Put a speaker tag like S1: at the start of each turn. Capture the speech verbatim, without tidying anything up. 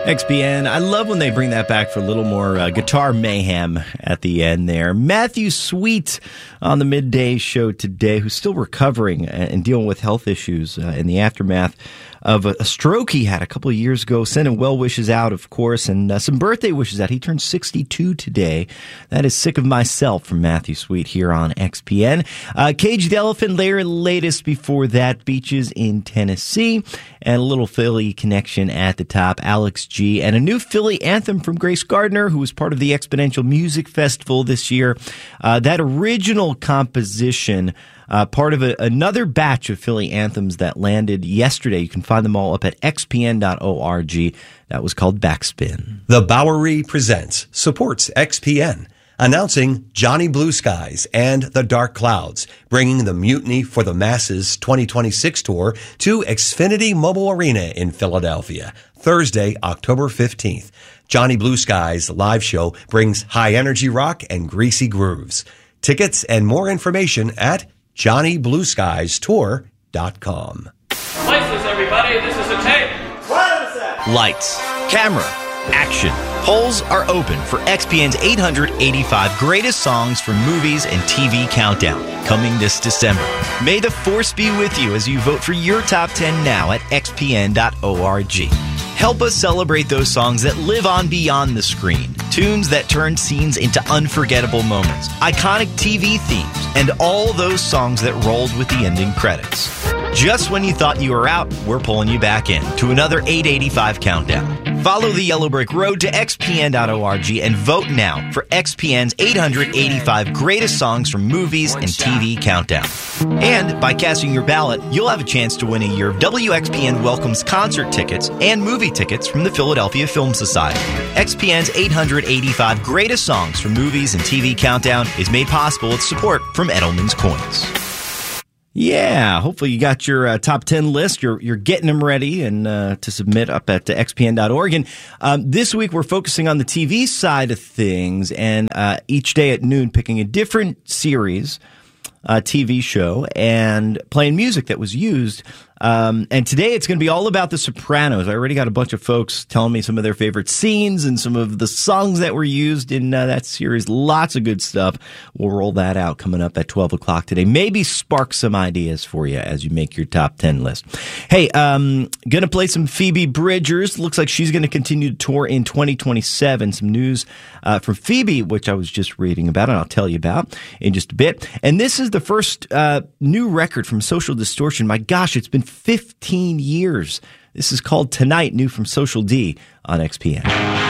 S1: X P N. I love when they bring that back for a little more uh, guitar mayhem at the end there. Matthew Sweet on the midday show today, who's still recovering and dealing with health issues uh, in the aftermath of a stroke he had a couple of years ago. Sending well wishes out, of course, and uh, some birthday wishes out. He turned sixty-two today. That is Sick of Myself from Matthew Sweet here on X P N. Uh, Cage the Elephant, their latest before that, Beaches in Tennessee, and a little Philly connection at the top, Alex G, and a new Philly anthem from Grace Gardner, who was part of the Exponential Music Festival this year. Uh, that original composition, Uh, part of a, another batch of Philly anthems that landed yesterday. You can find them all up at x p n dot org. That was called Backspin.
S2: The Bowery Presents supports X P N, announcing Johnny Blue Skies and the Dark Clouds, bringing the Mutiny for the Masses twenty twenty-six tour to Xfinity Mobile Arena in Philadelphia, Thursday, October fifteenth. Johnny Blue Skies live show brings high energy rock and greasy grooves. Tickets and more information at johnny blue skies tour dot com.
S3: License, everybody. This is a tape.
S1: Lights, camera, action. Polls are open for X P N's eight hundred eighty-five Greatest Songs from Movies and T V Countdown, coming this December. May the force be with you as you vote for your top ten now at x p n dot org. Help us celebrate those songs that live on beyond the screen. Tunes that turn scenes into unforgettable moments. Iconic T V themes. And all those songs that rolled with the ending credits. Just when you thought you were out, we're pulling you back in to another eight eighty-five countdown. Follow the Yellow Brick Road to x p n dot org and vote now for X P N's eight hundred eighty-five Greatest Songs from Movies and T V Countdown. And by casting your ballot, you'll have a chance to win a year of W X P N Welcomes concert tickets and movie tickets from the Philadelphia Film Society. X P N's eight hundred eighty-five Greatest Songs from Movies and T V Countdown is made possible with support from Edelman's Coins. Yeah, hopefully you got your uh, top ten list. You're you're getting them ready and uh, to submit up at uh, x p n dot org. And um, this week we're focusing on the T V side of things, and uh, each day at noon picking a different series, uh, T V show, and playing music that was used. Um, and today it's going to be all about The Sopranos. I already got a bunch of folks telling me some of their favorite scenes and some of the songs that were used in uh, that series. Lots of good stuff. We'll roll that out coming up at twelve o'clock today. Maybe spark some ideas for you as you make your top ten list. Hey, um, going to play some Phoebe Bridgers. Looks like she's going to continue to tour in twenty twenty-seven. Some news uh, from Phoebe, which I was just reading about, and I'll tell you about in just a bit. And this is the first uh, new record from Social Distortion. My gosh, it's been fifteen years. This is called Tonight, new from Social D on X P N.